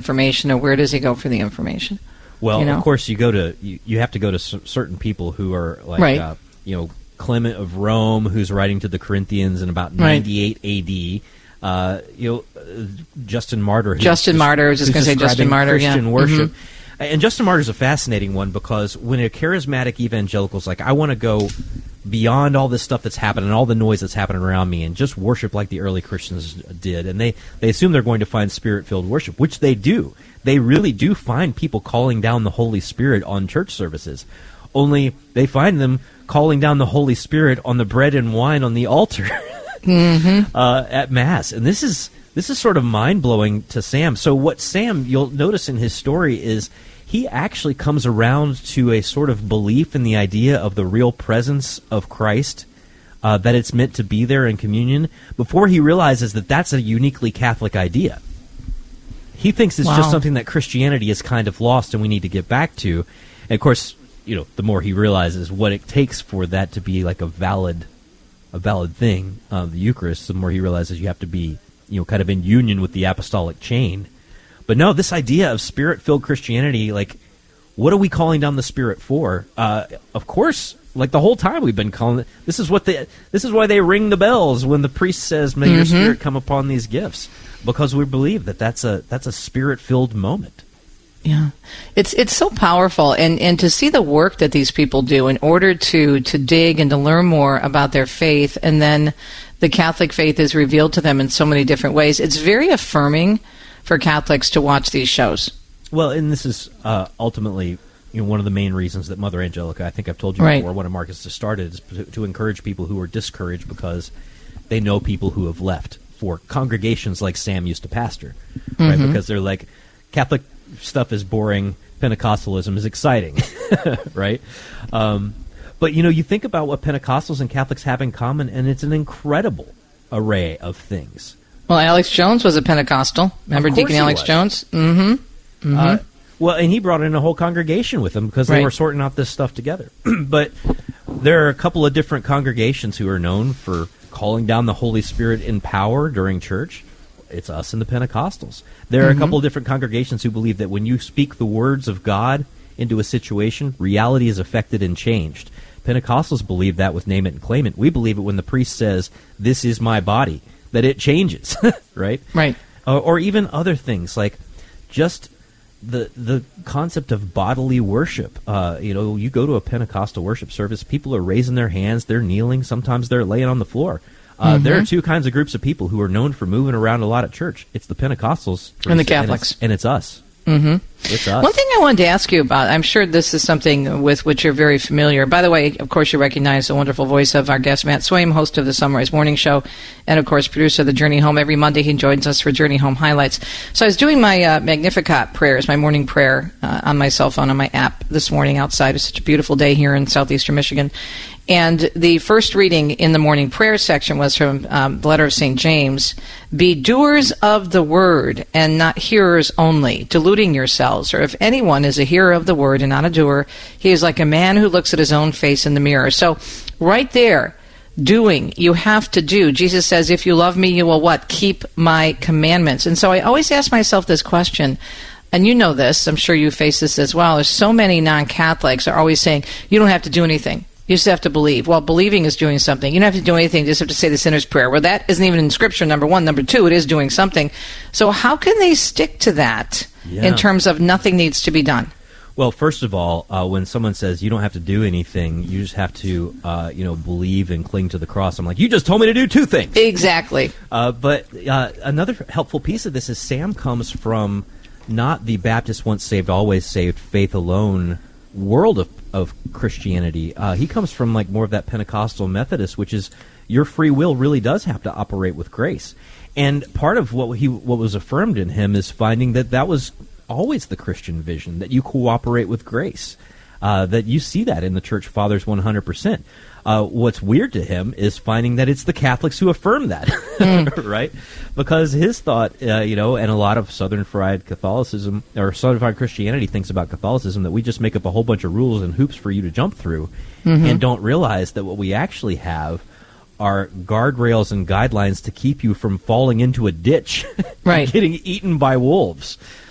information, or where does he go for the information? Well, of course, you have to go to certain people who are like, right. Clement of Rome, who's writing to the Corinthians in about 98 A.D. Justin Martyr. Justin Martyr, I was just going to say Justin Martyr, Christian worship. Mm-hmm. And Justin Martyr is a fascinating one because when a charismatic evangelical is like, I want to go beyond all this stuff that's happening, all the noise that's happening around me, and just worship like the early Christians did, and they assume they're going to find Spirit-filled worship, which they do. They really do find people calling down the Holy Spirit on church services. Only they find them calling down the Holy Spirit on the bread and wine on the altar mm-hmm. At Mass. And this is sort of mind-blowing to Sam. So what Sam, you'll notice in his story, is he actually comes around to a sort of belief in the idea of the real presence of Christ, that it's meant to be there in communion, before he realizes that that's a uniquely Catholic idea. He thinks it's just something that Christianity has kind of lost and we need to get back to. And of course, the more he realizes what it takes for that to be like a valid thing, the Eucharist, the more he realizes you have to be, kind of in union with the apostolic chain. But no, this idea of Spirit-filled Christianity, like, what are we calling down the Spirit for? Of course, like the whole time we've been calling it. This is why they ring the bells when the priest says, "May your Spirit come upon these gifts," because we believe that that's a Spirit-filled moment. Yeah, it's so powerful, and to see the work that these people do in order to dig and to learn more about their faith, and then the Catholic faith is revealed to them in so many different ways. It's very affirming for Catholics to watch these shows. Well, and this is ultimately one of the main reasons that Mother Angelica, I think I've told you before, one of Marcus started, is to encourage people who are discouraged because they know people who have left for congregations like Sam used to pastor, right? Because they're like, Catholic stuff is boring, Pentecostalism is exciting, right? But, you think about what Pentecostals and Catholics have in common, and it's an incredible array of things. Well, Alex Jones was a Pentecostal. Remember Deacon Alex Jones? Well, and he brought in a whole congregation with him because they were sorting out this stuff together. But there are a couple of different congregations who are known for calling down the Holy Spirit in power during church. It's us and the Pentecostals. There are a couple of different congregations who believe that when you speak the words of God into a situation, reality is affected and changed. Pentecostals believe that with Name It and Claim It. We believe it when the priest says, "This is my body," that it changes, right? Right. Or even other things like just the concept of bodily worship. You go to a Pentecostal worship service, people are raising their hands, they're kneeling, sometimes they're laying on the floor. There are two kinds of groups of people who are known for moving around a lot at church. It's the Pentecostals and the Catholics. And it's us. It's us. One thing I wanted to ask you about, I'm sure this is something with which you're very familiar. By the way, of course, you recognize the wonderful voice of our guest, Matt Swaim, host of the Sunrise Morning Show, and, of course, producer of the Journey Home. Every Monday he joins us for Journey Home Highlights. So I was doing my Magnificat prayers, my morning prayer on my cell phone, on my app this morning outside. It's such a beautiful day here in southeastern Michigan. And the first reading in the morning prayer section was from the letter of St. James. Be doers of the word and not hearers only, deluding yourselves. Or if anyone is a hearer of the word and not a doer, he is like a man who looks at his own face in the mirror. So right there, doing, you have to do. Jesus says, if you love me, you will what? Keep my commandments. And so I always ask myself this question, and you know this, I'm sure you face this as well. There's so many non-Catholics are always saying, you don't have to do anything. You just have to believe. Well, believing is doing something. You don't have to do anything. You just have to say the sinner's prayer. Well, that isn't even in Scripture, number one. Number two, it is doing something. So how can they stick to that in terms of nothing needs to be done? Well, first of all, when someone says you don't have to do anything, you just have to, believe and cling to the cross, I'm like, you just told me to do two things. Exactly. But another helpful piece of this is Sam comes from not the Baptist once saved, always saved, faith alone world of Christianity. He comes from like more of that Pentecostal Methodist, which is your free will really does have to operate with grace. And part of what was affirmed in him is finding that was always the Christian vision, that you cooperate with grace, that you see that in the Church Fathers 100%. What's weird to him is finding that it's the Catholics who affirm that, right? Because his thought, and a lot of Southern Fried Catholicism, or Southern Fried Christianity thinks about Catholicism, that we just make up a whole bunch of rules and hoops for you to jump through, and don't realize that what we actually have are guardrails and guidelines to keep you from falling into a ditch, right, getting eaten by wolves.